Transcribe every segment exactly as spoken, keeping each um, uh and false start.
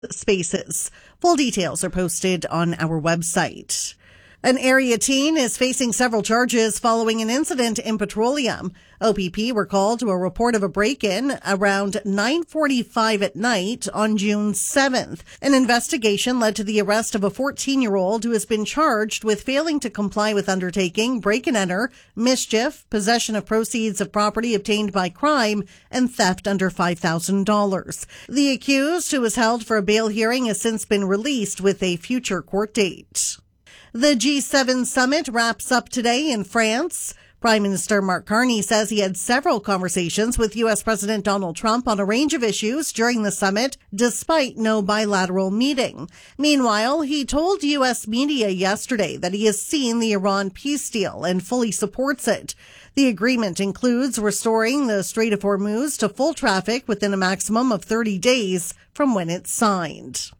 spaces. Full details are posted on our website. An area teen is facing several charges following an incident in Petroleum. O P P were called to a report of a break-in around nine forty-five at night on June seventh. An investigation led to the arrest of a fourteen-year-old who has been charged with failing to comply with undertaking, break-and-enter, mischief, possession of proceeds of property obtained by crime, and theft under five thousand dollars. The accused, who was held for a bail hearing, has since been released with a future court date. The G seven summit wraps up today in France. Prime Minister Mark Carney says he had several conversations with U S President Donald Trump on a range of issues during the summit, despite no bilateral meeting. Meanwhile, he told U S media yesterday that he has seen the Iran peace deal and fully supports it. The agreement includes restoring the Strait of Hormuz to full traffic within a maximum of thirty days from when it's signed.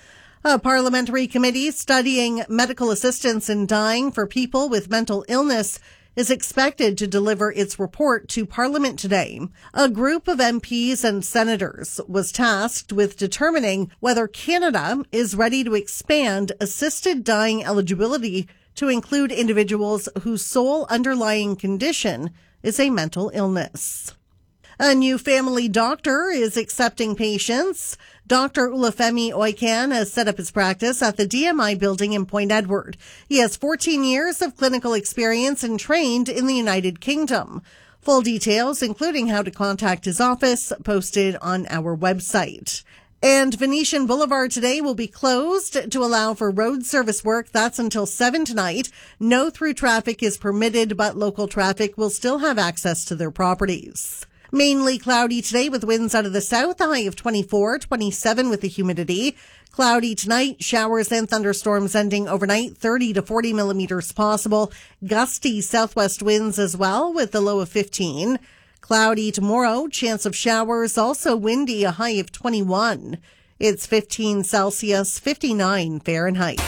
A parliamentary committee studying medical assistance in dying for people with mental illness is expected to deliver its report to Parliament today. A group of M Ps and senators was tasked with determining whether Canada is ready to expand assisted dying eligibility to include individuals whose sole underlying condition is a mental illness. A new family doctor is accepting patients. Doctor Olufemi Oiken has set up his practice at the D M I building in Point Edward. He has fourteen years of clinical experience and trained in the United Kingdom. Full details, including how to contact his office, posted on our website. And Venetian Boulevard today will be closed to allow for road service work. That's until seven tonight. No through traffic is permitted, but local traffic will still have access to their properties. Mainly cloudy today with winds out of the south, a high of twenty-four, twenty-seven with the humidity. Cloudy tonight, showers and thunderstorms ending overnight, thirty to forty millimeters possible. Gusty southwest winds as well with the low of fifteen. Cloudy tomorrow, chance of showers, also windy, a high of twenty-one. It's fifteen Celsius, fifty-nine Fahrenheit.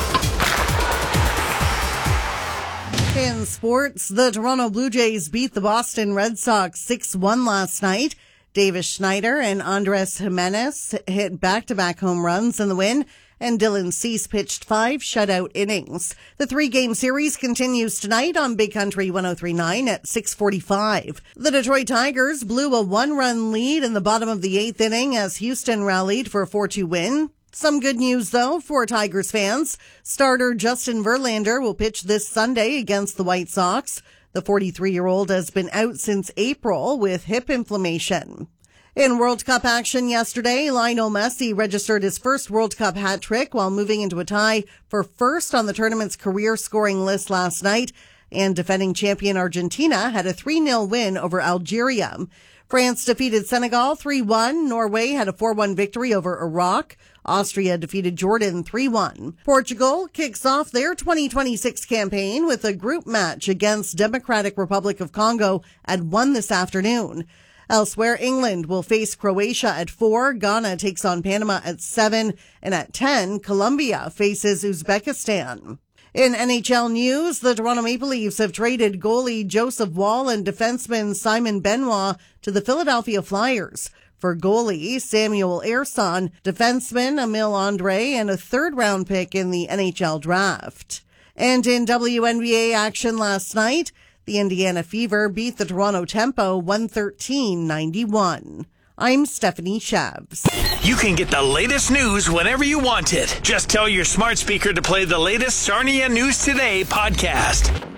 In sports, the Toronto Blue Jays beat the Boston Red Sox six one last night. Davis Schneider and Andres Jimenez hit back-to-back home runs in the win, and Dylan Cease pitched five shutout innings. The three-game series continues tonight on Big Country one oh three point nine at six forty-five. The Detroit Tigers blew a one-run lead in the bottom of the eighth inning as Houston rallied for a four two win. Some good news, though, for Tigers fans. Starter Justin Verlander will pitch this Sunday against the White Sox. The forty-three-year-old has been out since April with hip inflammation. In World Cup action yesterday, Lionel Messi registered his first World Cup hat trick while moving into a tie for first on the tournament's career scoring list last night. And defending champion Argentina had a three nil win over Algeria. France defeated Senegal three one. Norway had a four one victory over Iraq. Austria defeated Jordan three one. Portugal kicks off their twenty twenty-six campaign with a group match against Democratic Republic of Congo at one this afternoon. Elsewhere, England will face Croatia at four. Ghana takes on Panama at seven. And at ten, Colombia faces Uzbekistan. In N H L news, the Toronto Maple Leafs have traded goalie Joseph Wall and defenseman Simon Benoit to the Philadelphia Flyers for goalie Samuel Ersson, defenseman Emil Andre, and a third-round pick in the N H L draft. And in W N B A action last night, the Indiana Fever beat the Toronto Tempo one thirteen ninety-one. I'm Stephanie Shabs. You can get the latest news whenever you want it. Just tell your smart speaker to play the latest Sarnia News Today podcast.